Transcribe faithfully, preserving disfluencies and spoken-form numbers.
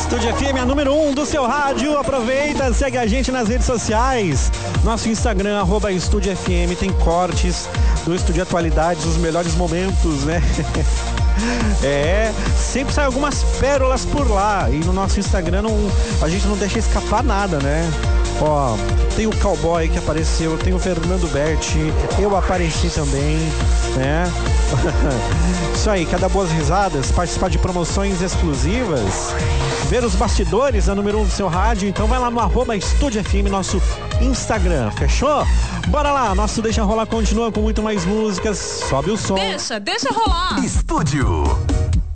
Estúdio F M, a número um do seu rádio. Aproveita, segue a gente nas redes sociais. Nosso Instagram, arroba Estúdio F M, tem cortes do Estúdio Atualidades, os melhores momentos, né? É, sempre sai algumas pérolas por lá. E no nosso Instagram não, a gente não deixa escapar nada, né? Ó, tem o Cowboy que apareceu, tem o Fernando Berti, eu apareci também, né? Isso aí, cada boas risadas, participar de promoções exclusivas, ver os bastidores, a número um do seu rádio. Então vai lá no arroba Estúdio F M, nosso Instagram, fechou? Bora lá, nosso Deixa Rolar continua com muito mais músicas. Sobe o som. Deixa, deixa rolar. Estúdio